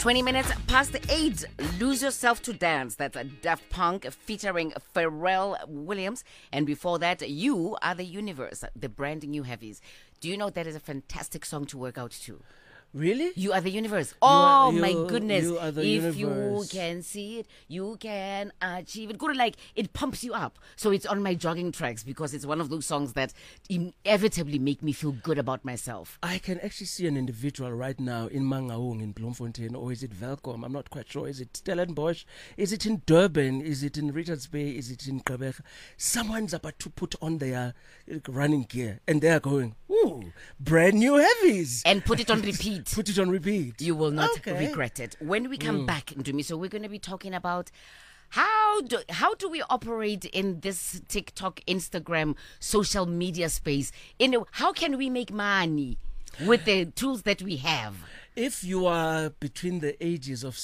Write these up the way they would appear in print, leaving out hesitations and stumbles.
20 minutes past 8. Lose Yourself to Dance. That's a Daft Punk featuring Pharrell Williams. And before that, You Are the Universe, the brand new heavies. Do you know that is a fantastic song to work out to? Really? You Are the Universe. Oh, my you- goodness. you are the If universe. you can see it, you can achieve it. Good, like, it pumps you up. So it's on my jogging tracks because it's one of those songs that inevitably make me feel good about myself. I can actually see an individual right now in Mangaung in Bloemfontein, or is it Velkom? I'm not quite sure. Is it Stellenbosch? Is it in Durban? Is it in Richards Bay? Is it in Gqeberha? Someone's about to put on their running gear and they're going, ooh, brand new heavies. And put it on repeat. Put it on repeat. You will not Okay. regret it. When we come back, Ndumi, so we're going to be talking about how do we operate in this TikTok, Instagram, social media space? How can we make money with the tools that we have? If you are between the ages of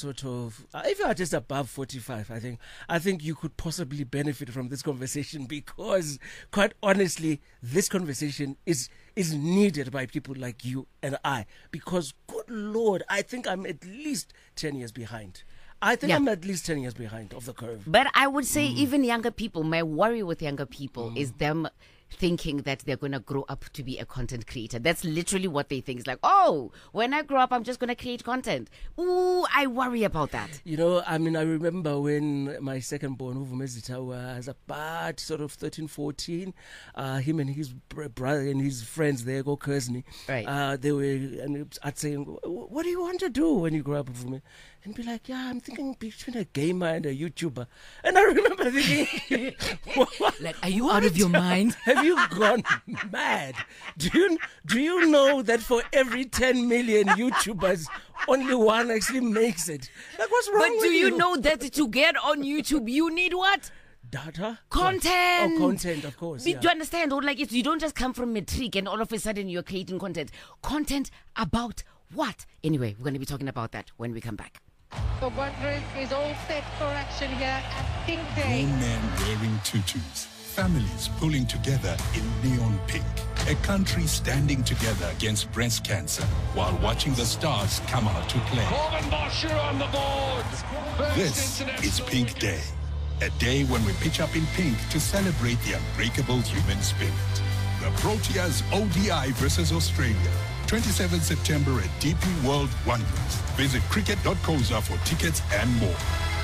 if you are just above 45, I think you could possibly benefit from this conversation, because quite honestly, this conversation is needed by people like you and I, because good Lord, I think I'm at least 10 years behind. I'm at least 10 years behind of the curve. But I would say even younger people, my worry with younger people is them thinking that they're going to grow up to be a content creator. That's literally what they think. It's like, oh, when I grow up, I'm just going to create content. Ooh, I worry about that. You know, I mean, I remember when my second born, Uvumezita, was about sort of 13, 14, him and his brother and his friends, they go Kersney. Right. They were, and I'd say, what do you want to do when you grow up, Uvume? And be like, yeah, I'm thinking between a gamer and a YouTuber. And I remember thinking, what? Like, are you out of your mind? Have you gone mad? Do you know that for every 10 million YouTubers, only one actually makes it? Like, what's wrong But with do you know that to get on YouTube, you need what? Data? Content. Oh, content, of course. Do Yeah. you understand? Or like, you don't just come from matric and all of a sudden you're creating content. Content about what? Anyway, we're going to be talking about that when we come back. The Wanderers is all set for action here at Pink Day. Grown men wearing tutus, families pulling together in neon pink, a country standing together against breast cancer while watching the stars come out to play. Corbin Bosher on the board. This is Pink Day, a day when we pitch up in pink to celebrate the unbreakable human spirit. The Proteas ODI versus Australia, 27 September at DP World Wanderers. Visit cricket.coza for tickets and more.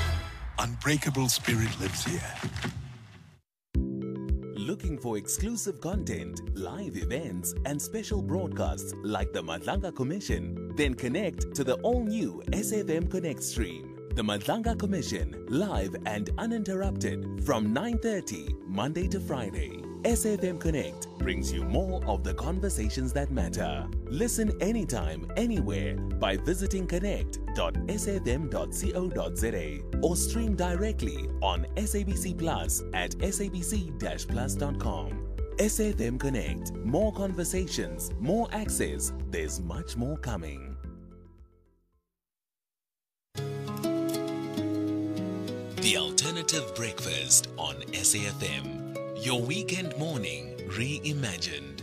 Unbreakable spirit lives here. Looking for exclusive content, live events, and special broadcasts like the Madlanga Commission? Then connect to the all-new SFM Connect stream. The Madlanga Commission, live and uninterrupted from 9:30 Monday to Friday. SFM Connect brings you more of the conversations that matter. Listen anytime, anywhere by visiting connect.sfm.co.za or stream directly on SABC Plus at sabc-plus.com. SFM Connect. More conversations, more access. There's much more coming. The Alternative Breakfast on SAFM. Your weekend morning reimagined.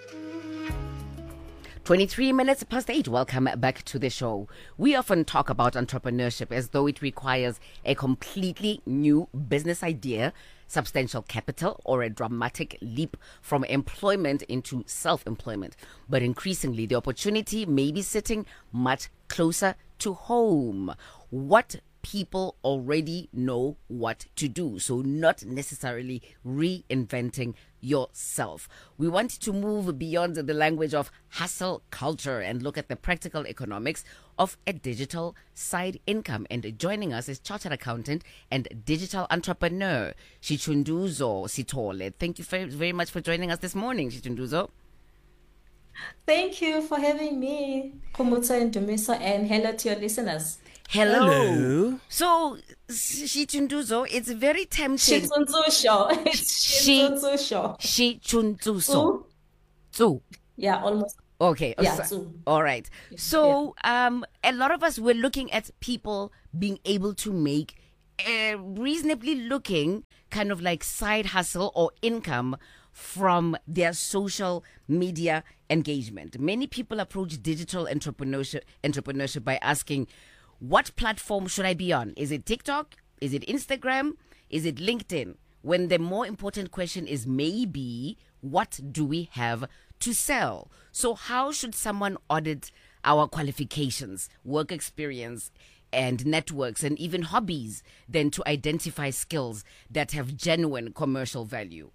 23 minutes past 8. Welcome back to the show. We often talk about entrepreneurship as though it requires a completely new business idea, substantial capital, or a dramatic leap from employment into self-employment. But increasingly, the opportunity may be sitting much closer to home. What people already know what to do, so not necessarily reinventing yourself. We want to move beyond the language of hustle culture and look at the practical economics of a digital side income. And joining us is chartered accountant and digital entrepreneur Shitshunduzo Sithole. Thank you very much for joining us this morning, Shitshunduzo. Thank you for having me, Kumutsa and Dumisa, and hello to your listeners. Hello. So, Shitshunduzo, it's very tempting. Shitsunzusho. It's Shitsunzusho. Shitshunduzo. Zu. Yeah, almost. Okay. Yeah, all right. So, a lot of us were looking at people being able to make a reasonably looking kind of like side hustle or income from their social media engagement. Many people approach digital entrepreneurship by asking, What platform should I be on? Is it TikTok? Is it Instagram? Is it LinkedIn? When the more important question is maybe, what do we have to sell? So how should someone audit our qualifications, work experience, and networks, and even hobbies, then to identify skills that have genuine commercial value?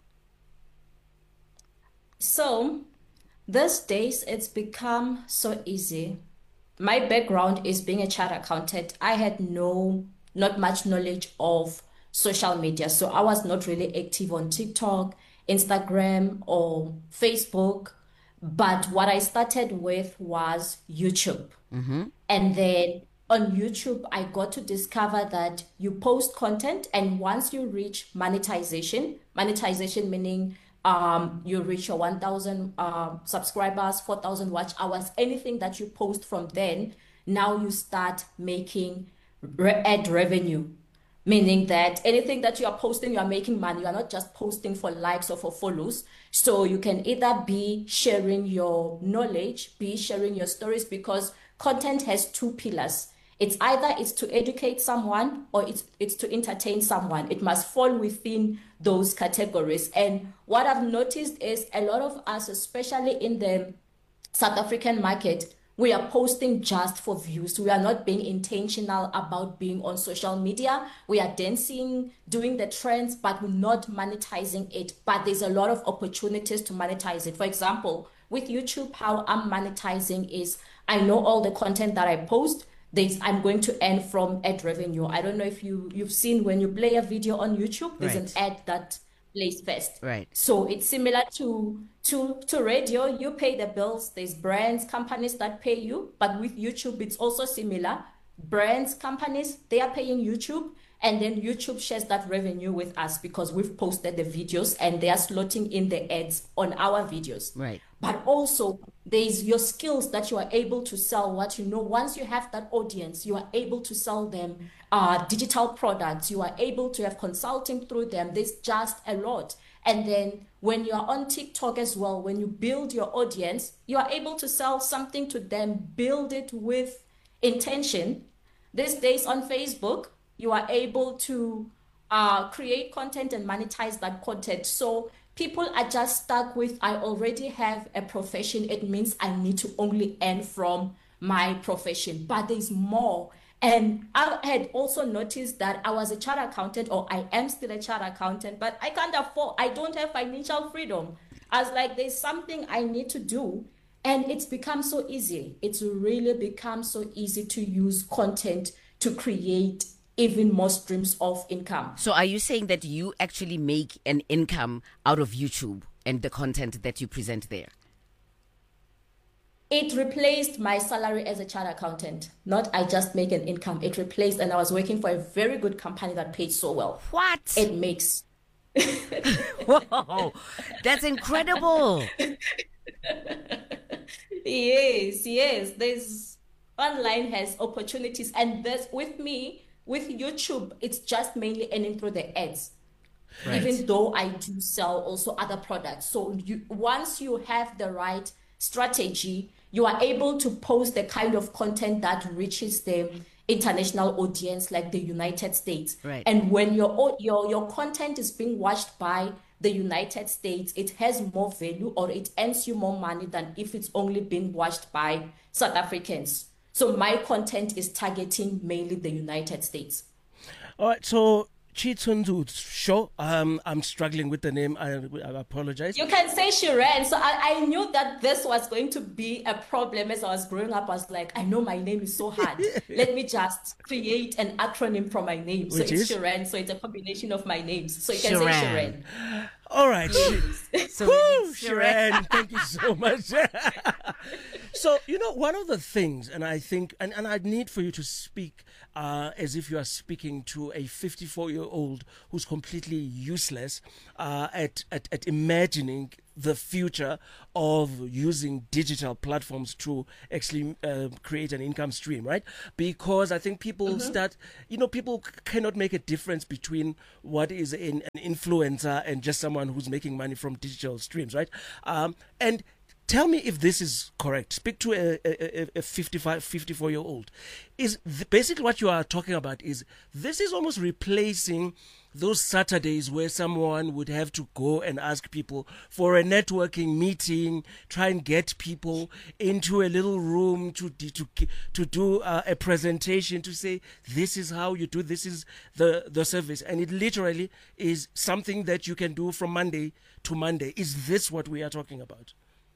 So, these days it's become so easy. My background is being a chartered accountant. I had not much knowledge of social media. So I was not really active on TikTok, Instagram, or Facebook. But what I started with was YouTube. And then on YouTube, I got to discover that you post content, and once you reach monetization meaning you reach your 1,000 subscribers, 4,000 watch hours, anything that you post from then, now you start making ad revenue. Meaning that anything that you are posting, you are making money. You are not just posting for likes or for follows. So you can either be sharing your knowledge, be sharing your stories, because content has two pillars. It's either it's to educate someone or it's to entertain someone. It must fall within those categories. And what I've noticed is a lot of us, especially in the South African market, we are posting just for views. We are not being intentional about being on social media. We are dancing, doing the trends, but we're not monetizing it. But there's a lot of opportunities to monetize it. For example, with YouTube, how I'm monetizing is I know all the content that I post, I'm going to earn from ad revenue. I don't know if you've seen when you play a video on YouTube, there's an ad that plays first. Right. So it's similar to radio. You pay the bills. There's brands, companies that pay you. But with YouTube, it's also similar. Brands, companies, they are paying YouTube. And then YouTube shares that revenue with us because we've posted the videos and they are slotting in the ads on our videos. Right. But also there's your skills that you are able to sell. What you know, once you have that audience, you are able to sell them digital products. You are able to have consulting through them. There's just a lot. And then when you're on TikTok as well, when you build your audience, you are able to sell something to them, build it with intention. These days on Facebook, you are able to create content and monetize that content. So people are just stuck with, I already have a profession. It means I need to only earn from my profession. But there's more. And I had also noticed that I was a chartered accountant, or I am still a chartered accountant, but I can't afford, I don't have financial freedom. I was like, there's something I need to do. And it's become so easy. It's really become so easy to use content to create even more streams of income. So are you saying that you actually make an income out of YouTube and the content that you present there? It replaced my salary as a chartered accountant. Not I just make an income. It replaced, and I was working for a very good company that paid so well. What? It makes. Whoa, that's incredible. Yes. There's online has opportunities, and there's with me. With YouTube, it's just mainly earning through the ads, right. Even though I do sell also other products. So once you have the right strategy, you are able to post the kind of content that reaches the international audience, like the United States. Right. And when your content is being watched by the United States, it has more value, or it earns you more money than if it's only been watched by South Africans. So my content is targeting mainly the United States. All right, so Chitsundu Show. I'm struggling with the name. I apologize. You can say Shiren. So I knew that this was going to be a problem as I was growing up. I was like, I know my name is so hard. Let me just create an acronym from my name. So it's Shiren. So it's a combination of my names. So you can say Shiren. All right. So Shiren, thank you so much. So, one of the things, and I think, and I need for you to speak as if you are speaking to a 54-year-old who's completely useless at imagining the future of using digital platforms to actually create an income stream, right? Because I think people start, people cannot make a difference between what is an influencer and just someone who's making money from digital streams, right? And Tell me if this is correct. Speak to a 54-year-old. Basically what you are talking about is this is almost replacing those Saturdays where someone would have to go and ask people for a networking meeting, try and get people into a little room to do a presentation to say, this is how you do, this is the service. And it literally is something that you can do from Monday to Monday. Is this what we are talking about?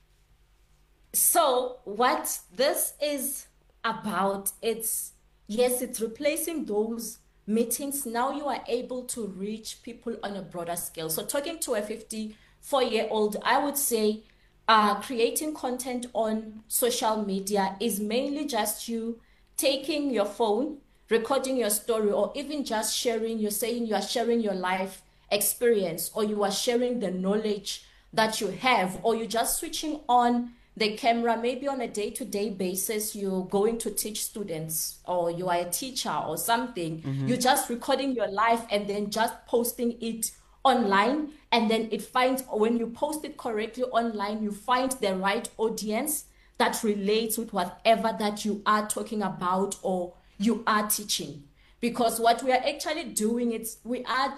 So what this is about, it's replacing those meetings. Now you are able to reach people on a broader scale. So talking to a 54-year-old, I would say creating content on social media is mainly just you taking your phone, recording your story, or even just sharing. You're saying you are sharing your life experience, or you are sharing the knowledge that you have, or you're just switching on the camera, maybe on a day-to-day basis. You're going to teach students, or you are a teacher or something. You're just recording your life and then just posting it online. And then it finds, when you post it correctly online, you find the right audience that relates with whatever that you are talking about or you are teaching. Because what we are actually doing is we are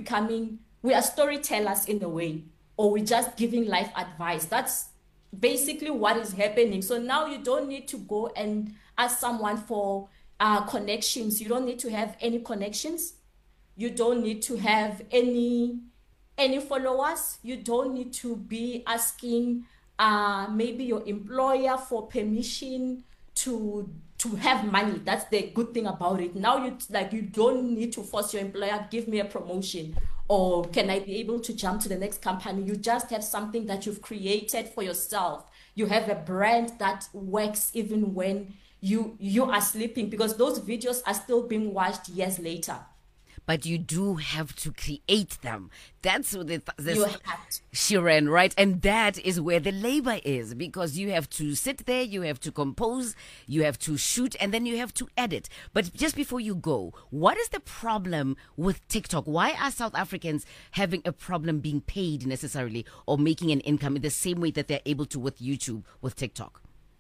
storytellers in a way, or we're just giving life advice. That's basically what is happening. So now you don't need to go and ask someone for connections. You don't need to have any connections. You don't need to have any followers. You don't need to be asking maybe your employer for permission to have money. That's the good thing about it. Now you don't need to force your employer, give me a promotion, or can I be able to jump to the next company? You just have something that you've created for yourself. You have a brand that works even when you are sleeping, because those videos are still being watched years later. But you do have to create them. That's what You have to. Shiren, right? And that is where the labor is, because you have to sit there, you have to compose, you have to shoot, and then you have to edit. But just before you go, what is the problem with TikTok? Why are South Africans having a problem being paid necessarily or making an income in the same way that they're able to with YouTube, with TikTok?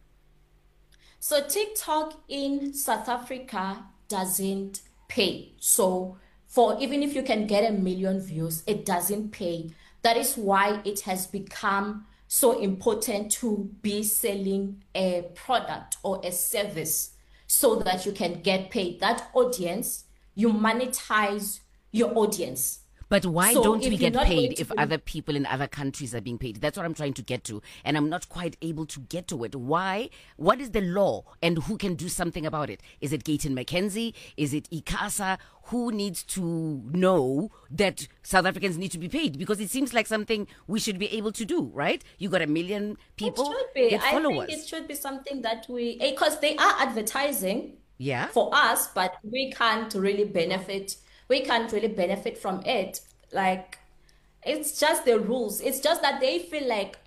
So TikTok in South Africa doesn't pay. So even if you can get 1 million views, it doesn't pay. That is why it has become so important to be selling a product or a service so that you can get paid. That audience, you monetize your audience. But why So don't if we you're get not paid going to if be- other people in other countries are being paid? That's what I'm trying to get to. And I'm not quite able to get to it. Why? What is the law and who can do something about it? Is it Gayton McKenzie? Is it ICASA? Who needs to know that South Africans need to be paid? Because it seems like something we should be able to do, right? You got 1 million people, It should be. get I followers. think it should be something that because they are advertising Yeah. for us, but we can't really benefit. We can't really benefit from it. Like, it's just the rules. It's just that they feel like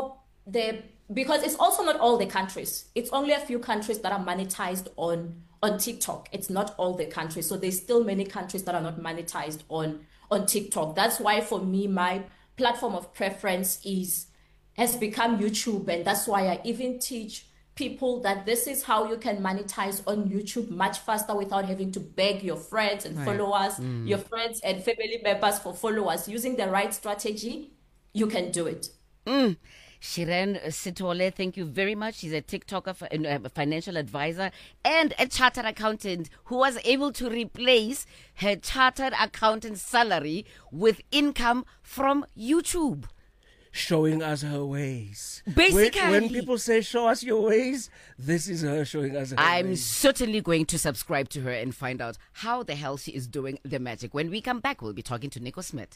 because it's also not all the countries. It's only a few countries that are monetized on TikTok. It's not all the countries. So there's still many countries that are not monetized on TikTok. That's why for me, my platform of preference has become YouTube. And that's why I even teach people that this is how you can monetize on YouTube much faster without having to beg your friends and followers, your friends and family members for followers. Using the right strategy, you can do it. Shiren Sithole, thank you very much. She's a TikToker, a financial advisor, and a chartered accountant who was able to replace her chartered accountant salary with income from YouTube. Showing us her ways. Basically. When people say, show us your ways, this is her showing us her I'm ways. certainly going to subscribe to her and find out how the hell she is doing the magic. When we come back, we'll be talking to Nico Smith.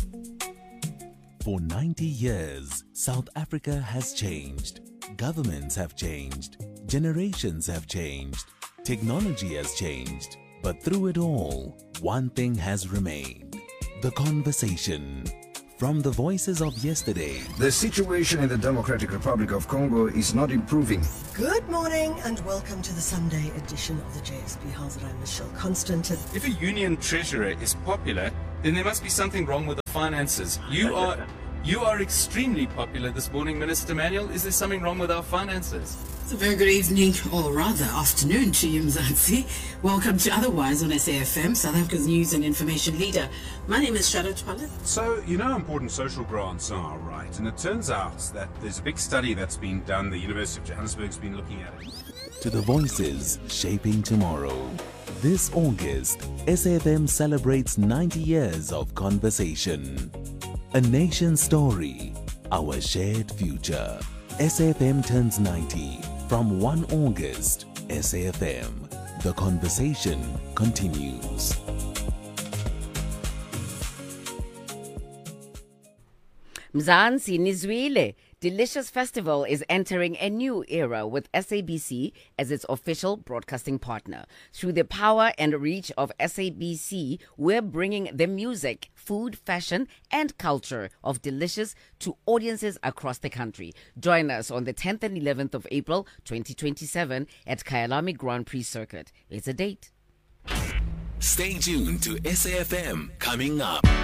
For 90 years, South Africa has changed. Governments have changed. Generations have changed. Technology has changed. But through it all, one thing has remained: the conversation. From the voices of yesterday, The situation in the Democratic Republic of Congo is not improving. Good morning and welcome to the Sunday edition of the JSB House. I'm Michelle Constant. If a union treasurer is popular, then there must be something wrong with the finances. You You are extremely popular this morning, Minister Manuel. Is there something wrong with our finances? It's a very good evening, or rather afternoon to you, Mzansi. Welcome to Otherwise on SAFM, South Africa's news and information leader. My name is Shadow Twala. So, you know how important social grants are, right? And it turns out that there's a big study that's been done. The University of Johannesburg's been looking at it. To the voices shaping tomorrow. This August, SAFM celebrates 90 years of conversation. A nation story, our shared future. SAFM turns 90 from 1 August. SAFM, the conversation continues. Mzansi Nizwile. Delicious Festival is entering a new era with SABC as its official broadcasting partner. Through the power and reach of SABC, we're bringing the music, food, fashion, and culture of Delicious to audiences across the country. Join us on the 10th and 11th of April 2027 at Kyalami Grand Prix Circuit. It's a date. Stay tuned to SAFM coming up.